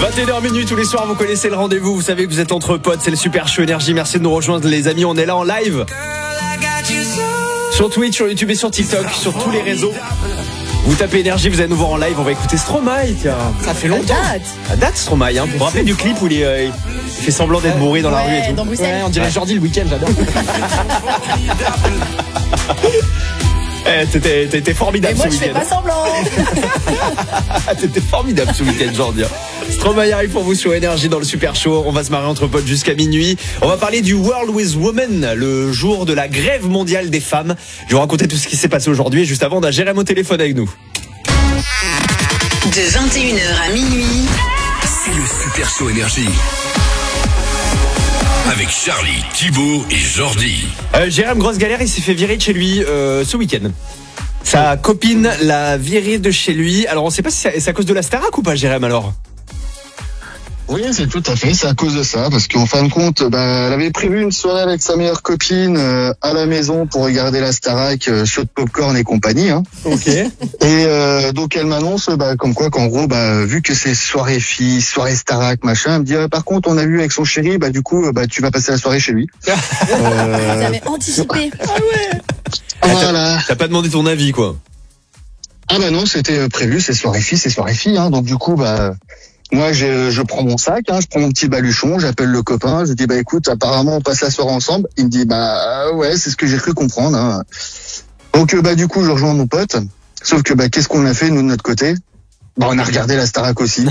21h tous les soirs, vous connaissez le rendez-vous, vous savez que vous êtes entre potes, c'est le Super Show Énergie. Merci de nous rejoindre les amis, on est là en live sur Twitch, sur YouTube et sur TikTok, sur tous les réseaux. Vous tapez Énergie, vous allez nous voir en live, on va écouter Stromae, tiens. Ça fait longtemps. À date Stromae, hein. Vous vous rappelez du clip où il fait semblant d'être bourré dans la rue et tout. Dans Bruxelles. Ouais, on dirait Jordi le week-end, j'adore. T'étais formidable ce week-end. Et moi je fais pas semblant. T'étais formidable ce week-end, Jordi. Stromae arrive pour vous sur Énergie dans le Super Show. On va se marrer entre potes jusqu'à minuit. On va parler du World with Women, le jour de la grève mondiale des femmes. Je vais vous raconter tout ce qui s'est passé aujourd'hui. Et juste avant, on a Jérém au téléphone avec nous. De 21h à minuit, c'est le Super Show Énergie. Avec Charlie, Thibaut et Jordi. Jérém, grosse galère, il s'est fait virer de chez lui ce week-end. Sa copine l'a viré de chez lui. Alors on sait pas si c'est à cause de la Starac ou pas, Jérém, alors? Oui, c'est tout à fait, c'est à cause de ça, parce qu'en fin de compte, elle avait prévu une soirée avec sa meilleure copine à la maison pour regarder la Starac, show de popcorn et compagnie. Hein. Ok. Et donc elle m'annonce comme quoi qu'en gros, vu que c'est soirée fille, soirée Starac, machin, elle me dit par contre on a vu avec son chéri, du coup tu vas passer la soirée chez lui. Vous avez anticipé. Ah ouais. Voilà. T'as pas demandé ton avis, quoi? Ah non, c'était prévu, c'est soirée fille, hein. Donc du coup moi, je prends mon sac, je prends mon petit baluchon, j'appelle le copain, je dis écoute, apparemment on passe la soirée ensemble. Il me dit ouais, c'est ce que j'ai cru comprendre. Hein. Donc du coup, je rejoins mon pote. Sauf que qu'est-ce qu'on a fait nous de notre côté? On a regardé la Starac aussi.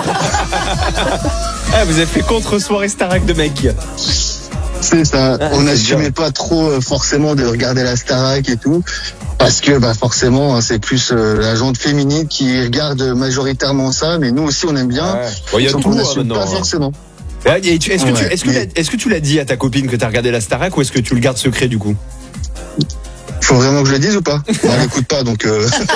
Vous avez fait contre soirée Starac de mec. C'est ça. On n'assumait pas trop forcément de regarder la Starac et tout. Parce que forcément c'est plus la gente féminine qui regarde majoritairement ça, mais nous aussi on aime bien. Il y a tout maintenant. Pas forcément. Est-ce que tu l'as dit à ta copine que t'as regardé la Starac ou est-ce que tu le gardes secret du coup? Faut vraiment que je le dise ou pas? Elle n'écoute pas donc.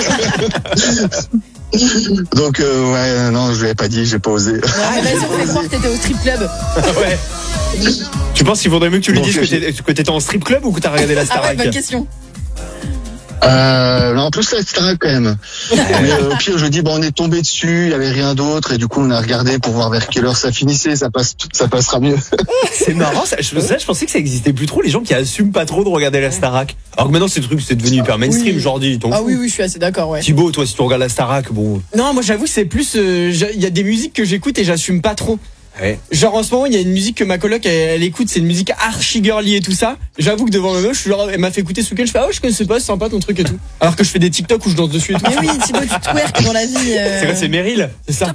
Donc non, je l'avais pas dit, j'ai pas osé. Vas-y, on fait croire que t'étais au strip club. Ouais. Tu penses qu'il vaudrait mieux que tu lui dises que t'étais en strip club ou que t'as regardé la Starac? Bonne question. En plus la Starac quand même. Mais au pire je dis on est tombé dessus, il y avait rien d'autre et du coup on a regardé pour voir vers quelle heure ça finissait, ça passera mieux. C'est marrant, je pensais que ça existait plus trop les gens qui assument pas trop de regarder la Starac. Alors que maintenant c'est devenu hyper mainstream, Jordi. Oui, je suis assez d'accord, ouais. Thibaut, toi si tu regardes la Starac, bon. Non, moi j'avoue c'est plus il y a des musiques que j'écoute et j'assume pas trop. Ouais. Genre en ce moment il y a une musique que ma coloc elle écoute, c'est une musique archi girly et tout ça. J'avoue que devant ma meuf, elle m'a fait écouter ce week-end, je fais je connaissais pas, c'est sympa ton truc et tout. Alors que je fais des TikTok où je danse dessus et tout. Mais oui, Thibaut, tu twerk dans la vie. C'est quoi, c'est Meryl? C'est ça.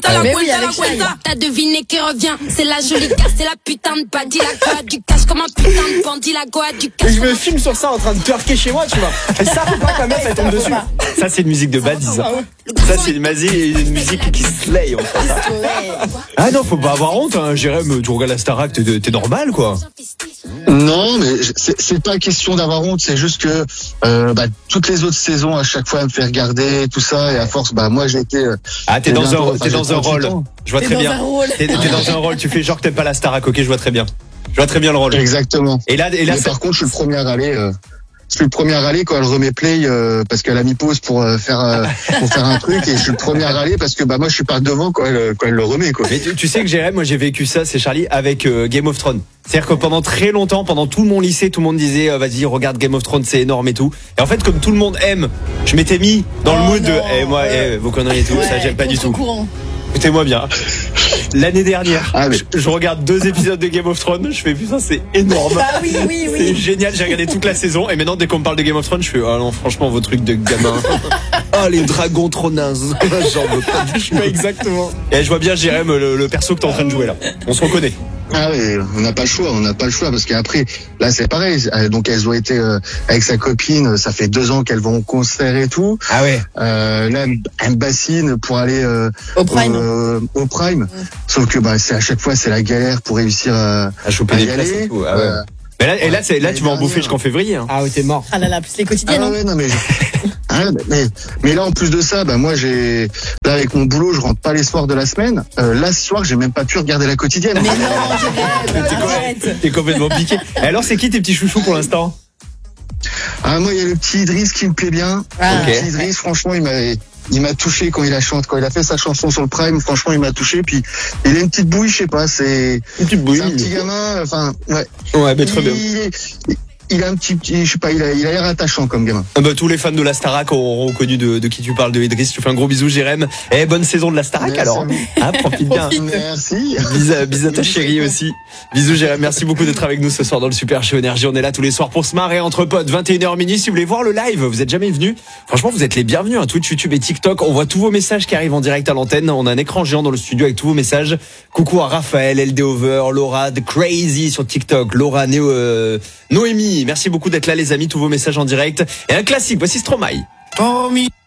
T'as deviné qui revient, c'est la jolie casse, c'est la putain de badie, la goa du cash comme un putain de bandit, la goa du cash. Et je me filme sur ça en train de twerker chez moi, tu vois. Et ça faut pas que ma meuf elle tombe dessus. Ça c'est une musique de badis. Ça c'est une musique qui slay en fait. Ah non, faut pas avoir honte, hein. Jérém, tu regardes la Starac, t'es normal quoi. Non, mais c'est pas question d'avoir honte, c'est juste que toutes les autres saisons à chaque fois elle me fait regarder tout ça et à force moi j'ai été t'es dans un rôle. Je vois très bien. T'es dans un rôle, tu fais genre que t'aimes pas la Starac, OK, je vois très bien. Je vois très bien le rôle. Exactement. Et là mais par contre, je suis le premier à aller quand elle remet play parce qu'elle a mis pause pour faire un truc et je suis le premier à râler parce que moi je suis pas devant quand elle le remet quoi. Mais tu sais que Jérém, moi j'ai vécu ça, c'est Charlie avec Game of Thrones. C'est-à-dire que pendant très longtemps, pendant tout mon lycée, tout le monde disait vas-y regarde Game of Thrones, c'est énorme et tout. Et en fait comme tout le monde aime, je m'étais mis dans le mood de moi vos conneries et tout, ça j'aime pas du tout. Écoutez-moi bien. L'année dernière, je regarde 2 épisodes de Game of Thrones, je fais putain c'est énorme. Oui. C'est génial, j'ai regardé toute la saison et maintenant dès qu'on me parle de Game of Thrones, je fais non franchement vos trucs de gamin. Les dragons trop nazes. J'en veux pas. Je sais pas exactement. Et je vois bien Jérém le perso que t'es en train de jouer là. On se reconnaît. Ah oui, on n'a pas le choix parce qu'après là c'est pareil, donc elles ont été avec sa copine, ça fait 2 ans qu'elles vont au concert et tout. Ah ouais. Là elle me bassine pour aller au Prime. Sauf que c'est à chaque fois c'est la galère pour réussir à choper des places et tout. Ah ouais. Mais là tu vas en bouffer jusqu'en février hein. Ah oui, t'es mort. Ah là plus les quotidiennes. Ah ouais, non mais mais là en plus de ça, moi là avec mon boulot, je rentre pas les soirs de la semaine. Là ce soir, j'ai même pas pu regarder la quotidienne. Mais non, t'es complètement piqué. Et alors c'est qui tes petits chouchous pour l'instant? Moi il y a le petit Idriss qui me plaît bien. Le petit Idriss, franchement, il m'a touché quand il a fait sa chanson sur le Prime. Franchement, il m'a touché. Puis il a une petite bouille, je sais pas, c'est Une petite bouille. c'est un petit gamin. Enfin, ouais. Ouais, mais très bien. Il a un petit, je sais pas, il a l'air attachant comme gamin. Bah, tous les fans de la Starac auront reconnu de qui tu parles, de Idriss. Tu fais un gros bisou, Jérém. Et bonne saison de la Starac. Merci alors. à vous. Ah, profite bien. Merci. Bisous à ta chérie aussi. Bisous Jérém, merci beaucoup d'être avec nous ce soir dans le Super Show Énergie. On est là tous les soirs pour se marrer entre potes, 21h minuit. Si vous voulez voir le live, vous êtes jamais venus. Franchement, vous êtes les bienvenus, hein. Twitch, YouTube et TikTok. On voit tous vos messages qui arrivent en direct à l'antenne. On a un écran géant dans le studio avec tous vos messages. Coucou à Raphaël, LD Over, Laura, The Crazy sur TikTok, Laura, Noémie. Merci beaucoup d'être là les amis, tous vos messages en direct. Et un classique, voici Stromae.